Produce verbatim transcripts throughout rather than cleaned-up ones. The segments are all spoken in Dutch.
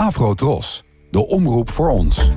Avrotros, de omroep voor ons.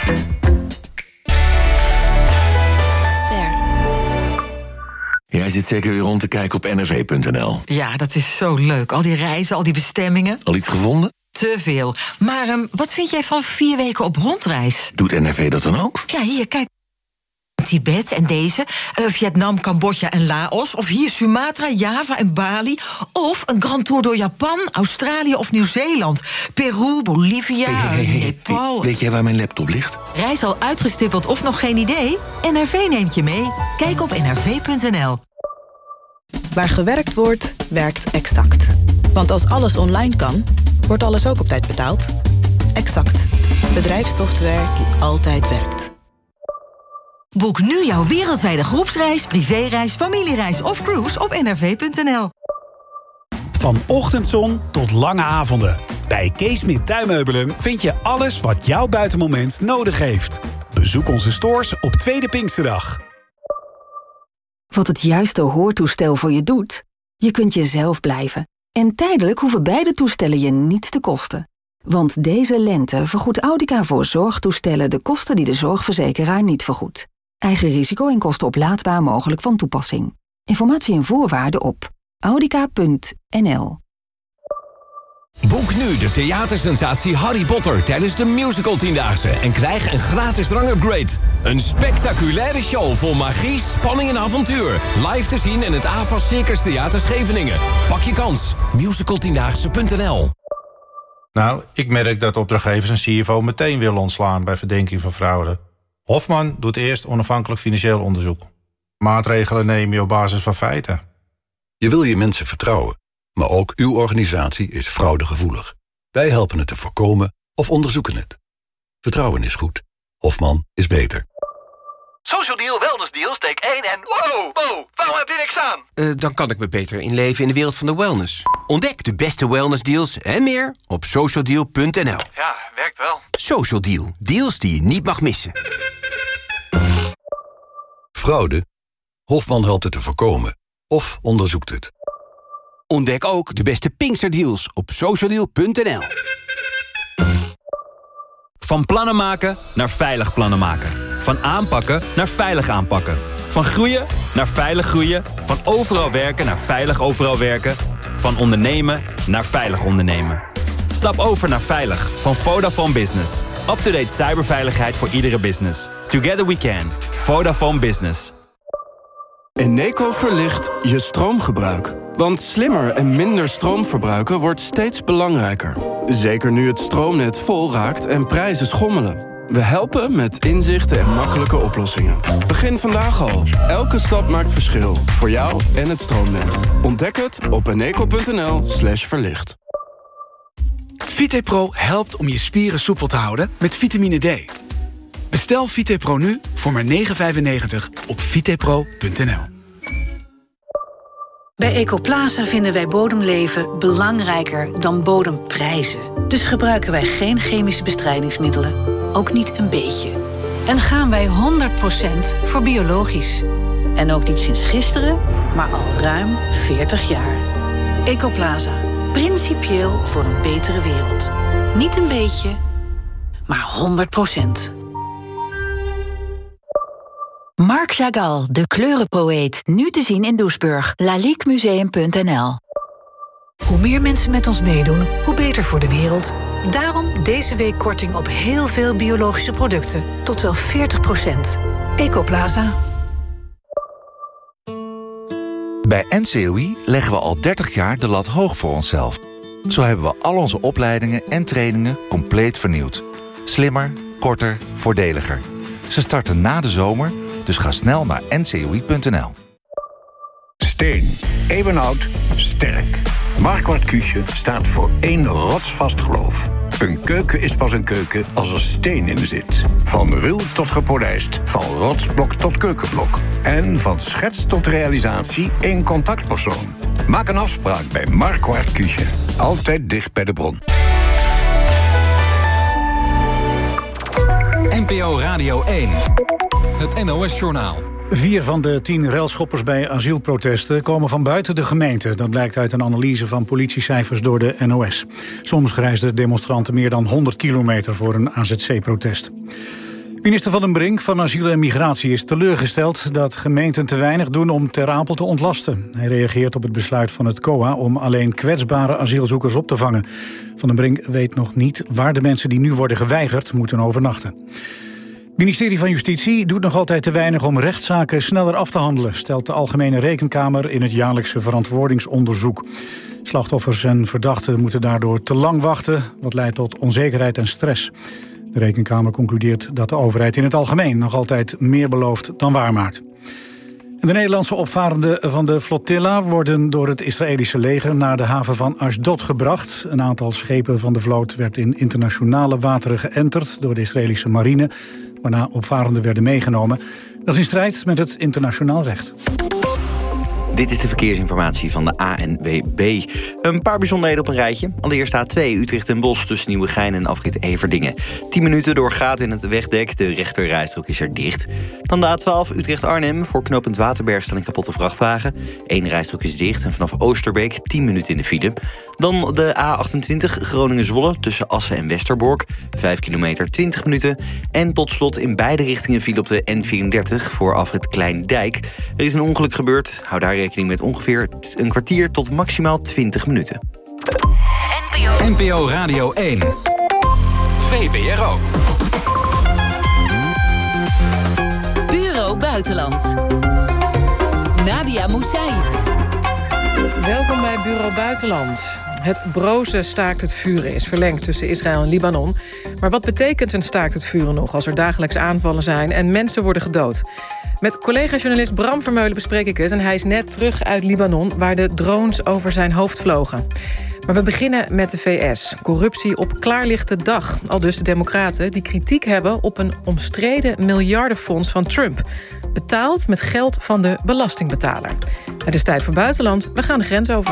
Jij zit zeker weer rond te kijken op N R V punt N L. Ja, dat is zo leuk. Al die reizen, al die bestemmingen. Al iets gevonden? Te veel. Maar um, wat vind jij van vier weken op rondreis? Doet N R V dat dan ook? Ja, hier, kijk. Tibet en deze. Uh, Vietnam, Cambodja en Laos. Of hier Sumatra, Java en Bali. Of een grand tour door Japan, Australië of Nieuw-Zeeland. Peru, Bolivia, hey, hey, hey, Nepal. Weet, weet jij waar mijn laptop ligt? Reis al uitgestippeld of nog geen idee? N R V neemt je mee. Kijk op N R V punt N L. Waar gewerkt wordt, werkt Exact. Want als alles online kan, wordt alles ook op tijd betaald. Exact. Bedrijfssoftware die altijd werkt. Boek nu jouw wereldwijde groepsreis, privéreis, familiereis of cruise op N R V punt N L. Van ochtendzon tot lange avonden. Bij Kees Smit Tuinmeubelen vind je alles wat jouw buitenmoment nodig heeft. Bezoek onze stores op Tweede Pinksterdag. Wat het juiste hoortoestel voor je doet? Je kunt jezelf blijven. En tijdelijk hoeven beide toestellen je niets te kosten. Want deze lente vergoedt Audica voor zorgtoestellen de kosten die de zorgverzekeraar niet vergoedt. Eigen risico en kosten oplaadbaar mogelijk van toepassing. Informatie en voorwaarden op audica punt N L. Boek nu de theatersensatie Harry Potter tijdens de musical tiendaagse en krijg een gratis drangupgrade. Een spectaculaire show vol magie, spanning en avontuur. Live te zien in het A V A S Circus Theater Scheveningen. Pak je kans. musical tiendaagse punt N L. Nou, ik merk dat opdrachtgevers een C F O meteen willen ontslaan bij verdenking van fraude. Hofman doet eerst onafhankelijk financieel onderzoek. Maatregelen neem je op basis van feiten. Je wil je mensen vertrouwen, maar ook uw organisatie is fraudegevoelig. Wij helpen het te voorkomen of onderzoeken het. Vertrouwen is goed. Hofman is beter. Social Deal, Wellness Deal, steek één en... Wow, wow, waarom heb je niks aan? Uh, dan kan ik me beter inleven in de wereld van de wellness. Ontdek de beste wellness deals en meer op social deal punt N L. Ja, werkt wel. Social Deal, deals die je niet mag missen. Fraude? Hofman helpt het te voorkomen of onderzoekt het. Ontdek ook de beste Pinksterdeals op social deal punt N L. Van plannen maken naar veilig plannen maken. Van aanpakken naar veilig aanpakken. Van groeien naar veilig groeien. Van overal werken naar veilig overal werken. Van ondernemen naar veilig ondernemen. Stap over naar veilig van Vodafone Business. Up-to-date cyberveiligheid voor iedere business. Together we can. Vodafone Business. Eneco verlicht je stroomgebruik. Want slimmer en minder stroom verbruiken wordt steeds belangrijker. Zeker nu het stroomnet vol raakt en prijzen schommelen. We helpen met inzichten en makkelijke oplossingen. Begin vandaag al. Elke stap maakt verschil. Voor jou en het stroomnet. Ontdek het op eneco punt n l slash verlicht. VitePro helpt om je spieren soepel te houden met vitamine D. Bestel VitePro nu voor maar negen vijfennegentig op vitepro punt n l. Bij Ecoplaza vinden wij bodemleven belangrijker dan bodemprijzen. Dus gebruiken wij geen chemische bestrijdingsmiddelen. Ook niet een beetje. En gaan wij honderd procent voor biologisch. En ook niet sinds gisteren, maar al ruim veertig jaar. Ecoplaza. Principieel voor een betere wereld. Niet een beetje, maar honderd procent. Marc Chagall, de kleurenpoëet. Nu te zien in Doesburg. lalique museum punt n l. Hoe meer mensen met ons meedoen, hoe beter voor de wereld. Daarom deze week korting op heel veel biologische producten. Tot wel veertig procent. Ecoplaza. Bij N C O I leggen we al dertig jaar de lat hoog voor onszelf. Zo hebben we al onze opleidingen en trainingen compleet vernieuwd. Slimmer, korter, voordeliger. Ze starten na de zomer, dus ga snel naar N C O I punt n l. Steen. Eeuwenoud. Sterk. Marquardt Küche staat voor één rotsvast geloof. Een keuken is pas een keuken als er steen in zit. Van ruw tot gepolijst, van rotsblok tot keukenblok. En van schets tot realisatie één contactpersoon. Maak een afspraak bij Marquardt Küche. Altijd dicht bij de bron. N P O Radio één. Het N O S-journaal. Vier van de tien railschoppers bij asielprotesten komen van buiten de gemeente. Dat blijkt uit een analyse van politiecijfers door de N O S. Soms reisden demonstranten meer dan honderd kilometer voor een A Z C-protest. Minister Van den Brink van Asiel en Migratie is teleurgesteld dat gemeenten te weinig doen om Ter Apel te ontlasten. Hij reageert op het besluit van het C O A om alleen kwetsbare asielzoekers op te vangen. Van den Brink weet nog niet waar de mensen die nu worden geweigerd moeten overnachten. Het ministerie van Justitie doet nog altijd te weinig om rechtszaken sneller af te handelen, stelt de Algemene Rekenkamer in het jaarlijkse verantwoordingsonderzoek. Slachtoffers en verdachten moeten daardoor te lang wachten, wat leidt tot onzekerheid en stress. De Rekenkamer concludeert dat de overheid in het algemeen nog altijd meer belooft dan waarmaakt. De Nederlandse opvarenden van de flotilla worden door het Israëlische leger naar de haven van Ashdod gebracht. Een aantal schepen van de vloot werd in internationale wateren geënterd door de Israëlische marine, waarna opvarenden werden meegenomen. Dat is in strijd met het internationaal recht. Dit is de verkeersinformatie van de A N W B. Een paar bijzonderheden op een rijtje. Allereerst A twee Utrecht en Bosch tussen Nieuwegein en afrit Everdingen. tien minuten door gaten in het wegdek. De rechterrijstrook is er dicht. Dan de A twaalf Utrecht-Arnhem. Voor knooppunt Waterberg staat een kapotte vrachtwagen. Eén rijstrook is dicht en vanaf Oosterbeek tien minuten in de file. Dan de A achtentwintig Groningen-Zwolle tussen Assen en Westerbork. vijf kilometer, twintig minuten. En tot slot in beide richtingen file op de N vierendertig voor afrit Kleindijk. Er is een ongeluk gebeurd. Hou daar rekening met ongeveer een kwartier tot maximaal twintig minuten. N P O Radio één. V P R O. Bureau Buitenland. Nadia Moussaïd. Welkom bij Bureau Buitenland. Het broze staakt het vuren is verlengd tussen Israël en Libanon. Maar wat betekent een staakt het vuren nog als er dagelijks aanvallen zijn en mensen worden gedood? Met collega-journalist Bram Vermeulen bespreek ik het. En hij is net terug uit Libanon, waar de drones over zijn hoofd vlogen. Maar we beginnen met de V S. Corruptie op klaarlichte dag. Aldus de democraten die kritiek hebben op een omstreden miljardenfonds van Trump. Betaald met geld van de belastingbetaler. Het is tijd voor buitenland. We gaan de grens over.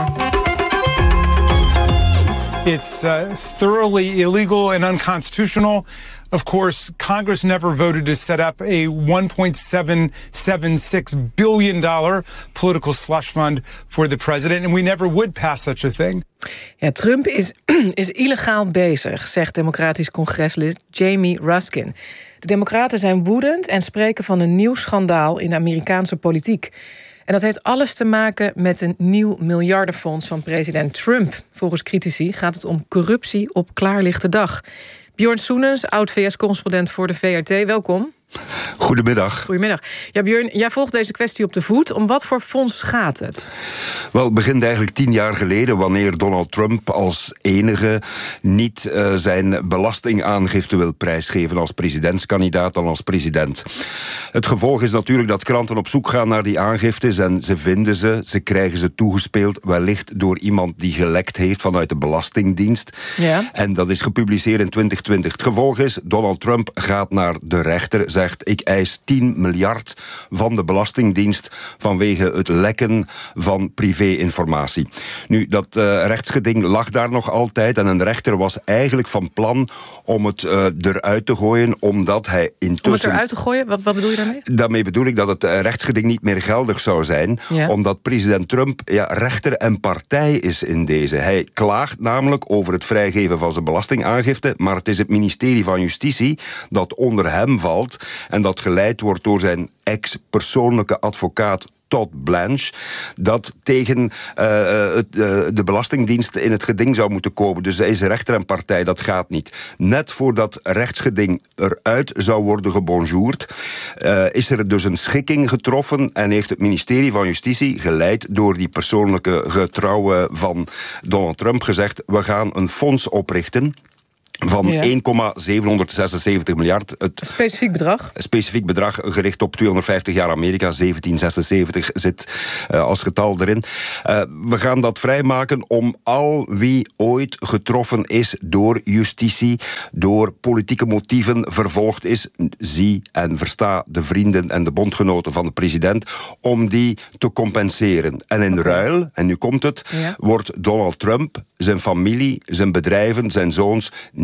It's uh, thoroughly illegal and unconstitutional. Of course, Congress never voted to set up a one point seven seven six billion dollars political slush fund for the president, and we never would pass such a thing. Ja, Trump is, is illegaal bezig, zegt democratisch congreslid Jamie Raskin. De democraten zijn woedend en spreken van een nieuw schandaal in de Amerikaanse politiek. En dat heeft alles te maken met een nieuw miljardenfonds van president Trump. Volgens critici gaat het om corruptie op klaarlichte dag. Björn Soenens, oud V S-correspondent voor de V R T, welkom. Goedemiddag. Goedemiddag. Ja, Björn, jij volgt deze kwestie op de voet. Om wat voor fonds gaat het? Wel, het begint eigenlijk tien jaar geleden, wanneer Donald Trump als enige niet uh, zijn belastingaangifte wil prijsgeven als presidentskandidaat dan als president. Het gevolg is natuurlijk dat kranten op zoek gaan naar die aangiftes en ze vinden ze, ze krijgen ze toegespeeld, wellicht door iemand die gelekt heeft vanuit de Belastingdienst. Ja. En dat is gepubliceerd in twintig twintig. Het gevolg is, Donald Trump gaat naar de rechter, zegt ik eis tien miljard van de Belastingdienst vanwege het lekken van privé-informatie. Nu, dat uh, rechtsgeding lag daar nog altijd en een rechter was eigenlijk van plan om het uh, eruit te gooien, omdat hij intussen... Om het eruit te gooien? Wat, wat bedoel je daarmee? Daarmee bedoel ik dat het uh, rechtsgeding niet meer geldig zou zijn, ja. Omdat president Trump ja, rechter en partij is in deze. Hij klaagt namelijk over het vrijgeven van zijn belastingaangifte, maar het is het ministerie van Justitie dat onder hem valt en dat geleid wordt door zijn ex-persoonlijke advocaat Todd Blanche, dat tegen uh, het, uh, de Belastingdienst in het geding zou moeten komen. Dus deze rechter en partij, dat gaat niet. Net voordat rechtsgeding eruit zou worden gebonjourd, uh, is er dus een schikking getroffen en heeft het ministerie van Justitie, geleid door die persoonlijke getrouwe van Donald Trump, gezegd, we gaan een fonds oprichten van ja. één komma zevenhonderdzesenzeventig miljard. Het een specifiek bedrag? Een specifiek bedrag gericht op tweehonderdvijftig jaar Amerika. zeventienhonderdzesenzeventig zit uh, als getal erin. Uh, we gaan dat vrijmaken om al wie ooit getroffen is door justitie, door politieke motieven vervolgd is, zie en versta de vrienden en de bondgenoten van de president, om die te compenseren. En in okay. ruil, en nu komt het, ja. wordt Donald Trump, zijn familie, zijn bedrijven, zijn zoons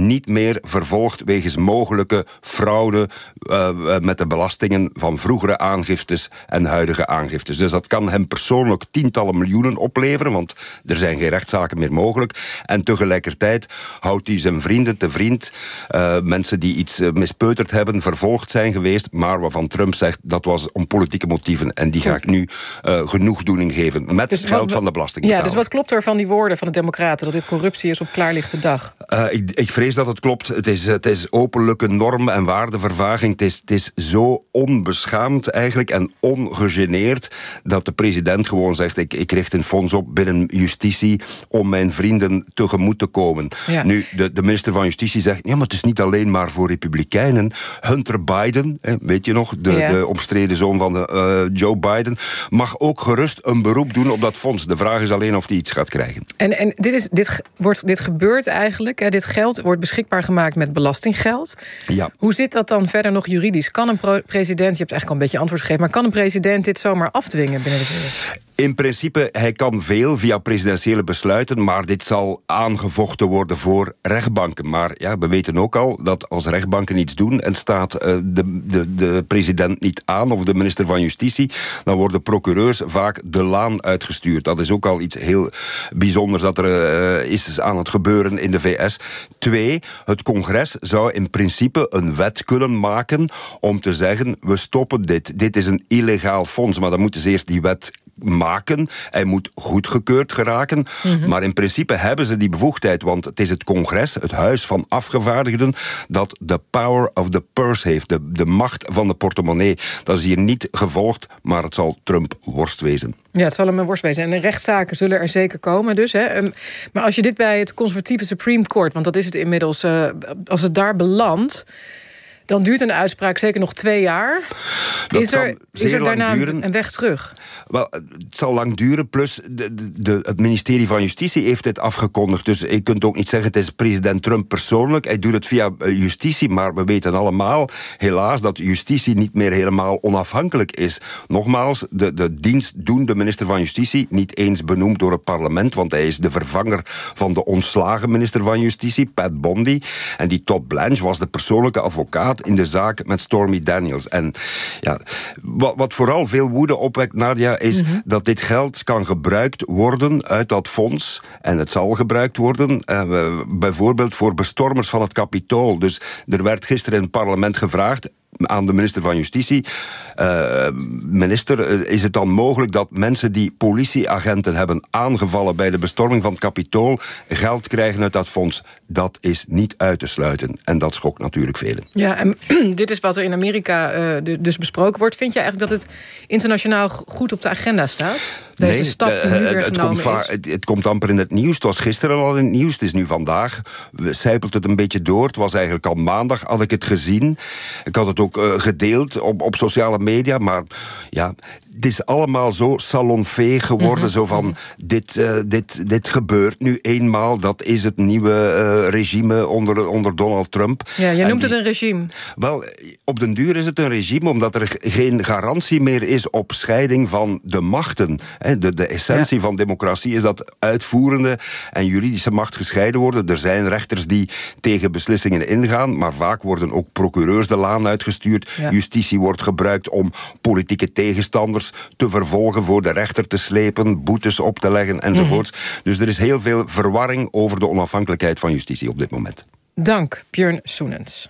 niet meer vervolgd wegens mogelijke fraude uh, met de belastingen van vroegere aangiftes en huidige aangiftes. Dus dat kan hem persoonlijk tientallen miljoenen opleveren, want er zijn geen rechtszaken meer mogelijk. En tegelijkertijd houdt hij zijn vrienden te vriend, uh, mensen die iets uh, mispeuterd hebben, vervolgd zijn geweest, maar waarvan Trump zegt dat was om politieke motieven en die ga ik nu uh, genoegdoening geven met dus het geld wat, van de belastingbetaler. Ja, dus wat klopt er van die woorden van de Democraten dat dit corruptie is op klaarlichte dag? Uh, ik, ik vrees dat het klopt. Het is, het is openlijke norm- en waardevervaging. Het is, het is zo onbeschaamd eigenlijk en ongegeneerd dat de president gewoon zegt, ik, ik richt een fonds op binnen justitie om mijn vrienden tegemoet te komen. Ja. Nu, de, de minister van Justitie zegt, ja, maar het is niet alleen maar voor Republikeinen. Hunter Biden, hè, weet je nog, de, ja. de omstreden zoon van de, uh, Joe Biden, mag ook gerust een beroep doen op dat fonds. De vraag is alleen of hij iets gaat krijgen. En, en dit, is, dit, wordt, dit gebeurt eigenlijk, hè, dit geld wordt beschikbaar gemaakt met belastinggeld. Ja. Hoe zit dat dan verder nog juridisch? Kan een pro- president, je hebt eigenlijk al een beetje antwoord gegeven, maar kan een president dit zomaar afdwingen binnen de V S? In principe, hij kan veel via presidentiële besluiten, maar dit zal aangevochten worden voor rechtbanken. Maar ja, we weten ook al dat als rechtbanken iets doen en staat uh, de, de, de president niet aan of de minister van Justitie, dan worden procureurs vaak de laan uitgestuurd. Dat is ook al iets heel bijzonders dat er uh, is aan het gebeuren in de V S. Twee, het congres zou in principe een wet kunnen maken om te zeggen, we stoppen dit. Dit is een illegaal fonds, maar dan moeten ze eerst die wet maken. Hij moet goedgekeurd geraken. Mm-hmm. Maar in principe hebben ze die bevoegdheid, want het is het congres, het huis van afgevaardigden, dat de power of the purse heeft, de, de macht van de portemonnee. Dat is hier niet gevolgd, maar het zal Trump worst wezen. Ja, het zal hem een worst wezen. En de rechtszaken zullen er zeker komen dus. Hè. Maar als je dit bij het conservatieve Supreme Court, want dat is het inmiddels, uh, als het daar belandt, dan duurt een uitspraak zeker nog twee jaar. Dat is er, is er daarna duren. een weg terug? Wel, het zal lang duren, plus de, de, het ministerie van Justitie heeft dit afgekondigd. Dus je kunt ook niet zeggen, het is president Trump persoonlijk. Hij doet het via justitie, maar we weten allemaal, helaas, dat justitie niet meer helemaal onafhankelijk is. Nogmaals, de, de dienstdoende minister van Justitie, niet eens benoemd door het parlement, want hij is de vervanger van de ontslagen minister van Justitie, Pat Bondi. En die Todd Blanche was de persoonlijke advocaat in de zaak met Stormy Daniels. En ja, wat, wat vooral veel woede opwekt, Nadia, is mm-hmm. dat dit geld kan gebruikt worden uit dat fonds, en het zal gebruikt worden, uh, bijvoorbeeld voor bestormers van het Capitool. Dus er werd gisteren in het parlement gevraagd aan de minister van Justitie, uh, minister, is het dan mogelijk dat mensen die politieagenten hebben aangevallen bij de bestorming van het Capitool geld krijgen uit dat fonds? Dat is niet uit te sluiten. En dat schokt natuurlijk velen. Ja, en dit is wat er in Amerika uh, dus besproken wordt. Vind je eigenlijk dat het internationaal goed op de agenda staat? Deze nee, stap die nu weer het, genomen komt va- is? Het, het komt amper in het nieuws. Het was gisteren al in het nieuws. Het is nu vandaag. We zijpelt het een beetje door. Het was eigenlijk al maandag, had ik het gezien. Ik had het ook uh, gedeeld op, op sociale media. Maar ja, het is allemaal zo salonveeg geworden. Mm-hmm. Zo van, dit, uh, dit, dit gebeurt nu eenmaal. Dat is het nieuwe uh, regime onder, onder Donald Trump. Ja, je noemt die, het een regime. Wel, op den duur is het een regime, omdat er geen garantie meer is op scheiding van de machten. De, de essentie ja. van democratie is dat uitvoerende en juridische macht gescheiden worden. Er zijn rechters die tegen beslissingen ingaan, maar vaak worden ook procureurs de laan uitgestuurd. Ja. Justitie wordt gebruikt om politieke tegenstanders te vervolgen, voor de rechter te slepen, boetes op te leggen enzovoorts. Mm-hmm. Dus er is heel veel verwarring over de onafhankelijkheid van justitie op dit moment. Dank, Björn Soenens.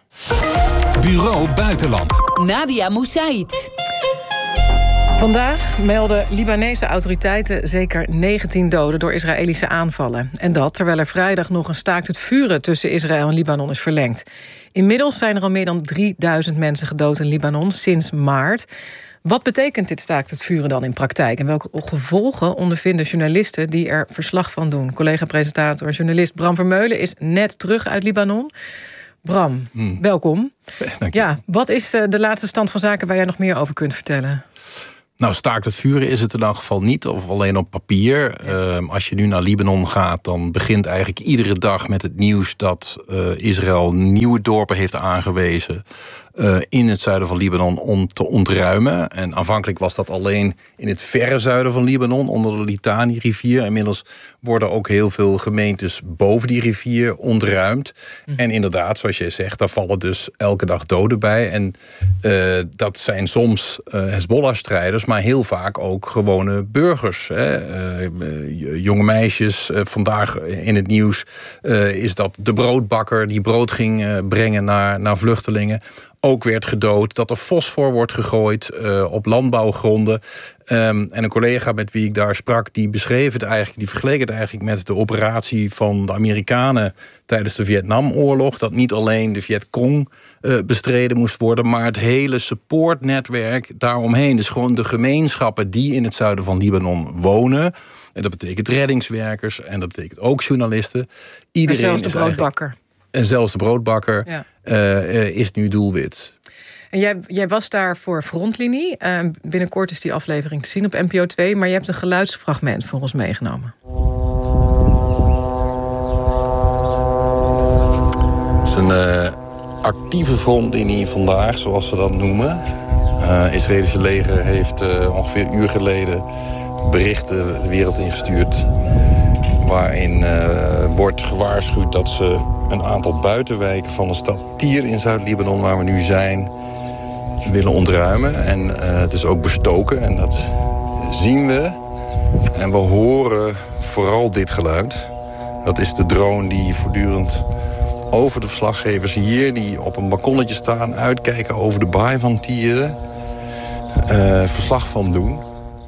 Bureau Buitenland. Nadia Moussaïd. Vandaag melden Libanese autoriteiten zeker negentien doden door Israëlische aanvallen. En dat terwijl er vrijdag nog een staakt het vuren tussen Israël en Libanon is verlengd. Inmiddels zijn er al meer dan drieduizend mensen gedood in Libanon sinds maart. Wat betekent dit staakt het vuren dan in praktijk? En welke gevolgen ondervinden journalisten die er verslag van doen? Collega-presentator en journalist Bram Vermeulen is net terug uit Libanon. Bram, hmm. welkom. Dank je. Ja, wat is de laatste stand van zaken waar jij nog meer over kunt vertellen? Nou, staakt het vuren is het in elk geval niet, of alleen op papier. Ja. Uh, als je nu naar Libanon gaat, dan begint eigenlijk iedere dag met het nieuws dat uh, Israël nieuwe dorpen heeft aangewezen. uh, in het zuiden van Libanon om te ontruimen. En aanvankelijk was dat alleen in het verre zuiden van Libanon, onder de Litani-rivier. Inmiddels worden ook heel veel gemeentes boven die rivier ontruimd. Mm. En inderdaad, zoals jij zegt, daar vallen dus elke dag doden bij. En uh, dat zijn soms uh, Hezbollah-strijders, maar heel vaak ook gewone burgers. Hè. Uh, uh, jonge meisjes. Uh, vandaag in het nieuws uh, is dat de broodbakker die brood ging uh, brengen naar, naar vluchtelingen ook werd gedood. Dat er fosfor wordt gegooid uh, op landbouwgronden. Um, en een collega met wie ik daar sprak, die beschreef het eigenlijk, die vergeleek het eigenlijk met de operatie van de Amerikanen tijdens de Vietnamoorlog. Dat niet alleen de Vietcong uh, bestreden moest worden, maar het hele supportnetwerk daaromheen. Dus gewoon de gemeenschappen die in het zuiden van Libanon wonen. En dat betekent reddingswerkers en dat betekent ook journalisten. Iedereen en zelfs de broodbakker. En zelfs de broodbakker ja. uh, uh, is nu doelwit. En jij, jij was daar voor Frontlinie. Uh, binnenkort is die aflevering te zien op N P O twee. Maar je hebt een geluidsfragment voor ons meegenomen. Het is een uh, actieve frontlinie vandaag, zoals we dat noemen. Het uh, Israëlische leger heeft uh, ongeveer een uur geleden berichten de wereld ingestuurd, waarin uh, wordt gewaarschuwd dat ze een aantal buitenwijken van de stad Tyr in Zuid-Libanon, waar we nu zijn, willen ontruimen. En uh, het is ook bestoken en dat zien we. En we horen vooral dit geluid. Dat is de drone die voortdurend over de verslaggevers hier, die op een balkonnetje staan, uitkijken over de baai van Tyr, uh, verslag van doen.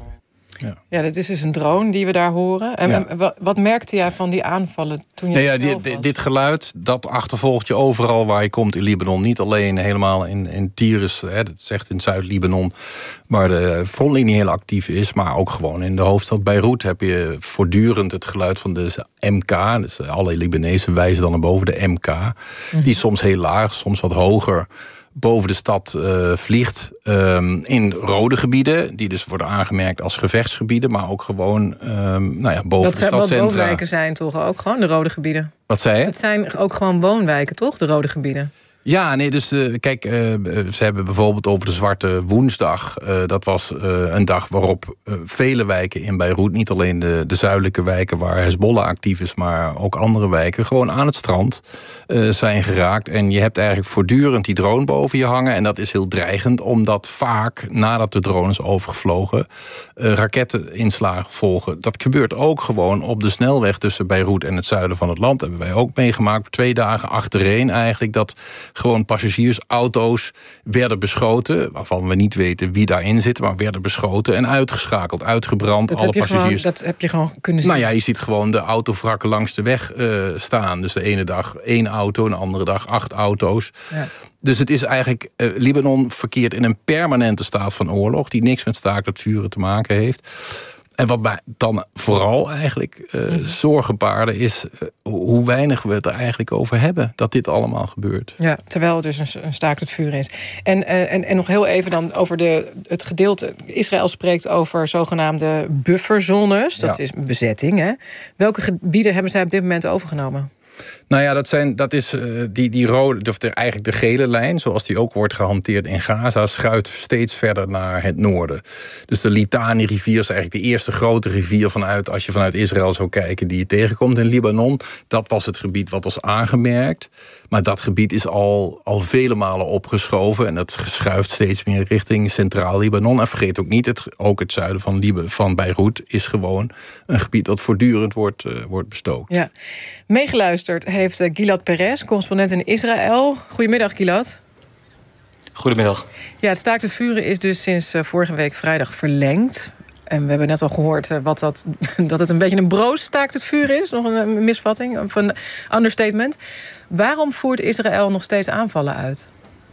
Ja. ja, dat is dus een drone die we daar horen. En ja. wat, wat merkte jij van die aanvallen toen je... Nee, ja, die, die, dit geluid, dat achtervolgt je overal waar je komt in Libanon. Niet alleen helemaal in, in Tyrus, hè, dat is echt in Zuid-Libanon, waar de frontlinie heel actief is. Maar ook gewoon in de hoofdstad Beirut heb je voortdurend het geluid van de M K. Dus alle Libanezen wijzen dan naar boven, de M K. Mm-hmm. Die soms heel laag, soms wat hoger boven de stad uh, vliegt. Um, in rode gebieden, die dus worden aangemerkt als gevechtsgebieden, maar ook gewoon um, nou ja, boven dat de stadcentra. Dat woonwijken zijn toch ook gewoon de rode gebieden? Wat zei je? Het zijn ook gewoon woonwijken, toch? De rode gebieden. Ja, nee, dus uh, kijk, uh, ze hebben bijvoorbeeld over de Zwarte Woensdag. Uh, dat was uh, een dag waarop uh, vele wijken in Beirut, niet alleen de, de zuidelijke wijken waar Hezbollah actief is, maar ook andere wijken, gewoon aan het strand uh, zijn geraakt. En je hebt eigenlijk voortdurend die drone boven je hangen. En dat is heel dreigend, omdat vaak nadat de drone is overgevlogen uh, raketteninslagen volgen. Dat gebeurt ook gewoon op de snelweg tussen Beirut en het zuiden van het land. Dat hebben wij ook meegemaakt. Twee dagen achtereen eigenlijk, dat gewoon passagiersauto's werden beschoten, waarvan we niet weten wie daarin zit, maar werden beschoten en uitgeschakeld, uitgebrand. Dat alle heb je passagiers. Gewoon, dat heb je gewoon kunnen zien. Nou ja, je ziet gewoon de autovrakken langs de weg uh, staan. Dus de ene dag één auto, de andere dag acht auto's. Ja. Dus het is eigenlijk, uh, Libanon verkeert in een permanente staat van oorlog, die niks met staakt het vuren te maken heeft. En wat mij dan vooral eigenlijk uh, mm. zorgen baarde is uh, hoe weinig we het er eigenlijk over hebben dat dit allemaal gebeurt. Ja, terwijl het dus een, een staakt het vuur is. En, uh, en, en nog heel even dan over de, het gedeelte. Israël spreekt over zogenaamde bufferzones. Dat ja. is bezetting. Hè? Welke gebieden hebben zij op dit moment overgenomen? Nou ja, dat, zijn, dat is uh, die, die rode, of de, eigenlijk de gele lijn, zoals die ook wordt gehanteerd in Gaza, schuift steeds verder naar het noorden. Dus de Litani-rivier is eigenlijk de eerste grote rivier vanuit, als je vanuit Israël zou kijken, die je tegenkomt in Libanon. Dat was het gebied wat was aangemerkt. Maar dat gebied is al, al vele malen opgeschoven en dat schuift steeds meer richting Centraal Libanon. En vergeet ook niet, het, ook het zuiden van, Libe, van Beirut is gewoon een gebied dat voortdurend wordt, uh, wordt bestookt. Ja. Meegeluisterd heeft Gilad Perez, correspondent in Israël. Goedemiddag, Gilad. Goedemiddag. Ja, het staakt het vuren is dus sinds vorige week vrijdag verlengd. En we hebben net al gehoord wat dat, dat het een beetje een broos staakt het vuur is. Nog een misvatting, of een understatement. Waarom voert Israël nog steeds aanvallen uit?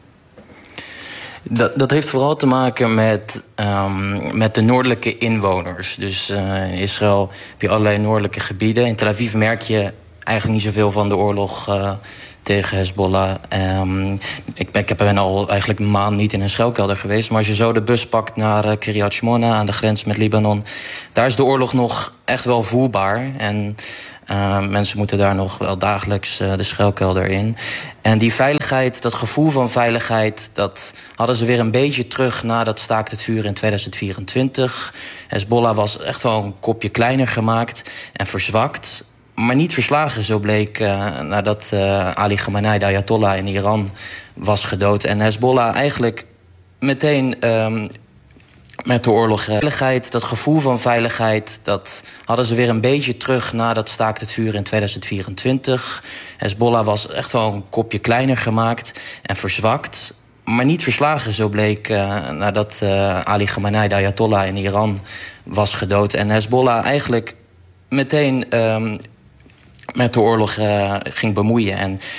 Dat, dat heeft vooral te maken met, um, met de noordelijke inwoners. Dus uh, in Israël heb je allerlei noordelijke gebieden. In Tel Aviv merk je eigenlijk niet zoveel van de oorlog uh, tegen Hezbollah. Um, ik, ik ben al eigenlijk een maand niet in een schuilkelder geweest. Maar als je zo de bus pakt naar uh, Kiryat Shmona aan de grens met Libanon, daar is de oorlog nog echt wel voelbaar. En Uh, mensen moeten daar nog wel dagelijks uh, de schuilkelder in. En die veiligheid, dat gevoel van veiligheid, dat hadden ze weer een beetje terug na dat staakt het vuur in tweeduizend vierentwintig. Hezbollah was echt wel een kopje kleiner gemaakt en verzwakt, maar niet verslagen, zo bleek uh, nadat uh, Ali Khamenei, de Ayatollah in Iran, was gedood. En Hezbollah eigenlijk meteen Um, met de oorlog. Veiligheid, dat gevoel van veiligheid, dat hadden ze weer een beetje terug na dat staakt het vuur in tweeduizend vierentwintig. Hezbollah was echt wel een kopje kleiner gemaakt en verzwakt, maar niet verslagen, zo bleek uh, nadat uh, Ali Khamenei, de Ayatollah in Iran, was gedood. En Hezbollah eigenlijk meteen Um, met de oorlog uh, ging bemoeien. En